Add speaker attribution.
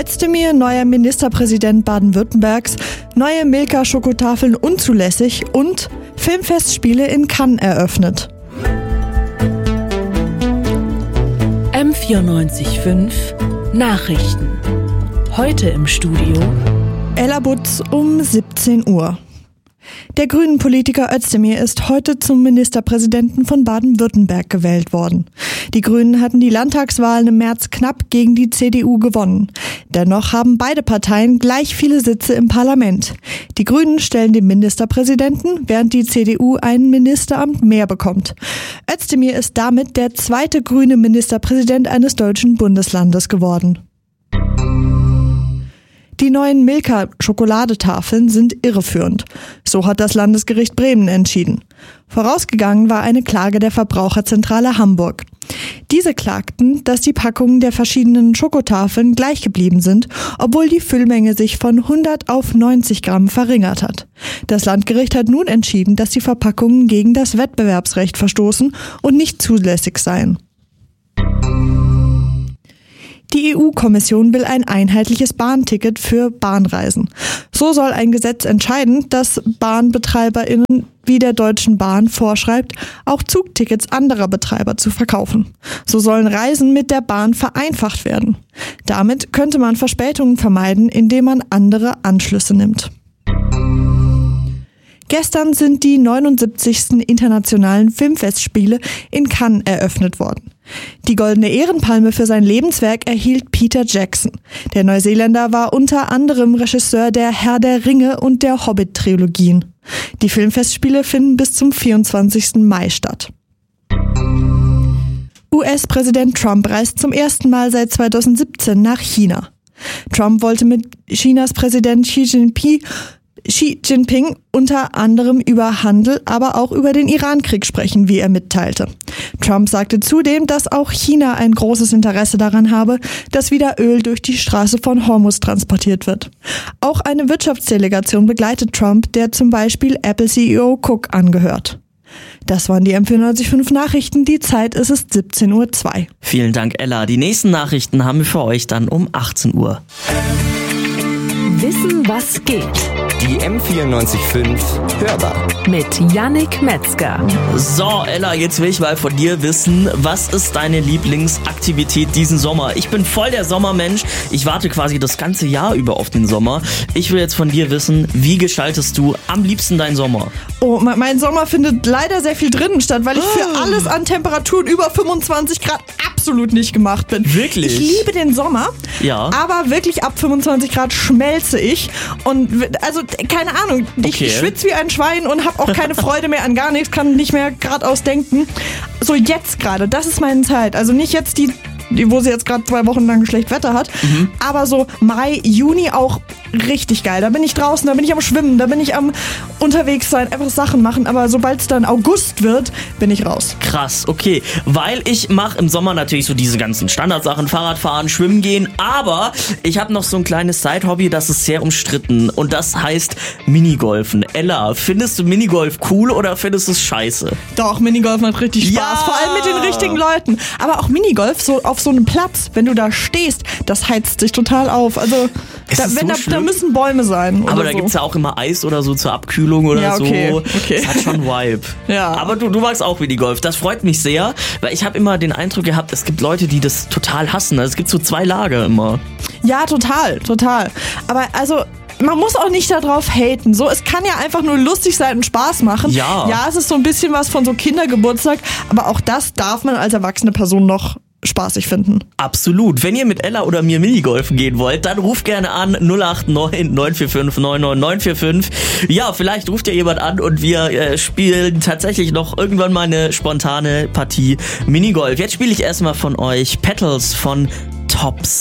Speaker 1: Özdemir, neuer Ministerpräsident Baden-Württembergs, neue Milka-Schokotafeln unzulässig und Filmfestspiele in Cannes eröffnet.
Speaker 2: M94.5 Nachrichten. Heute im Studio
Speaker 1: Ella Butz um 17 Uhr. Der Grünen-Politiker Özdemir ist heute zum Ministerpräsidenten von Baden-Württemberg gewählt worden. Die Grünen hatten die Landtagswahlen im März knapp gegen die CDU gewonnen. Dennoch haben beide Parteien gleich viele Sitze im Parlament. Die Grünen stellen den Ministerpräsidenten, während die CDU ein Ministeramt mehr bekommt. Özdemir ist damit der zweite grüne Ministerpräsident eines deutschen Bundeslandes geworden. Die neuen Milka-Schokoladetafeln sind irreführend. So hat das Landesgericht Bremen entschieden. Vorausgegangen war eine Klage der Verbraucherzentrale Hamburg. Diese klagten, dass die Packungen der verschiedenen Schokotafeln gleich geblieben sind, obwohl die Füllmenge sich von 100 auf 90 Gramm verringert hat. Das Landgericht hat nun entschieden, dass die Verpackungen gegen das Wettbewerbsrecht verstoßen und nicht zulässig seien. Die EU-Kommission will ein einheitliches Bahnticket für Bahnreisen. So soll ein Gesetz entscheiden, dass BahnbetreiberInnen wie der Deutschen Bahn vorschreibt, auch Zugtickets anderer Betreiber zu verkaufen. So sollen Reisen mit der Bahn vereinfacht werden. Damit könnte man Verspätungen vermeiden, indem man andere Anschlüsse nimmt. Gestern sind die 79. Internationalen Filmfestspiele in Cannes eröffnet worden. Die Goldene Ehrenpalme für sein Lebenswerk erhielt Peter Jackson. Der Neuseeländer war unter anderem Regisseur der Herr der Ringe und der Hobbit-Trilogien. Die Filmfestspiele finden bis zum 24. Mai statt. US-Präsident Trump reist zum ersten Mal seit 2017 nach China. Trump wollte mit Chinas Präsident Xi Jinping unter anderem über Handel, aber auch über den Iran-Krieg sprechen, wie er mitteilte. Trump sagte zudem, dass auch China ein großes Interesse daran habe, dass wieder Öl durch die Straße von Hormuz transportiert wird. Auch eine Wirtschaftsdelegation begleitet Trump, der zum Beispiel Apple-CEO Cook angehört. Das waren die M94.5 Nachrichten. Die Zeit ist es 17:02 Uhr.
Speaker 3: Vielen Dank, Ella. Die nächsten Nachrichten haben wir für euch dann um 18 Uhr.
Speaker 2: Wissen, was geht.
Speaker 4: Die M94.5 Hörbar.
Speaker 2: Mit Yannick Metzger.
Speaker 3: So, Ella, jetzt will ich mal von dir wissen, was ist deine Lieblingsaktivität diesen Sommer? Ich bin voll der Sommermensch. Ich warte quasi das ganze Jahr über auf den Sommer. Ich will jetzt von dir wissen, wie gestaltest du am liebsten deinen Sommer?
Speaker 1: Oh, mein Sommer findet leider sehr viel drinnen statt, weil ich für alles an Temperaturen über 25 Grad absolut nicht gemacht bin.
Speaker 3: Wirklich?
Speaker 1: Ich liebe den Sommer,
Speaker 3: ja,
Speaker 1: aber wirklich ab 25 Grad schmelze ich. Und also, keine Ahnung, ich schwitze wie ein Schwein und habe auch keine Freude mehr an gar nichts, kann nicht mehr geradeaus denken. So jetzt gerade, das ist meine Zeit. Also nicht jetzt die wo sie jetzt gerade 2 Wochen lang schlecht Wetter hat. Aber so Mai, Juni auch richtig geil. Da bin ich draußen, da bin ich am Schwimmen, da bin ich am unterwegs sein, einfach Sachen machen. Aber sobald es dann August wird, bin ich raus.
Speaker 3: Krass, okay. Weil ich mache im Sommer natürlich so diese ganzen Standardsachen, Fahrradfahren, Schwimmen gehen. Aber ich habe noch so ein kleines Side-Hobby, das ist sehr umstritten. Und das heißt Minigolfen. Ella, findest du Minigolf cool oder findest du es scheiße?
Speaker 1: Doch, Minigolf macht richtig Spaß.
Speaker 3: Ja!
Speaker 1: Vor allem mit den richtigen Leuten. Aber auch Minigolf, so auf so einem Platz, wenn du da stehst, das heizt sich total auf. Also da müssen Bäume sein.
Speaker 3: Aber
Speaker 1: oder
Speaker 3: da
Speaker 1: so.
Speaker 3: gibt's ja auch immer Eis oder so zur Abkühlung oder
Speaker 1: ja, okay,
Speaker 3: so.
Speaker 1: Okay.
Speaker 3: Das hat schon Vibe.
Speaker 1: Ja.
Speaker 3: Aber du magst auch Minigolf. Das freut mich sehr, weil ich habe immer den Eindruck gehabt, es gibt Leute, die das total hassen. Also es gibt so 2 Lager immer.
Speaker 1: Ja, total. Aber also man muss auch nicht darauf haten. So, es kann ja einfach nur lustig sein und Spaß machen. Ja, es ist so ein bisschen was von so Kindergeburtstag, aber auch das darf man als erwachsene Person noch spaßig finden.
Speaker 3: Absolut. Wenn ihr mit Ella oder mir Minigolfen gehen wollt, dann ruft gerne an 089 945 99945. Ja, vielleicht ruft ja jemand an und wir spielen tatsächlich noch irgendwann mal eine spontane Partie Minigolf. Jetzt spiele ich erstmal von euch Petals von Tops.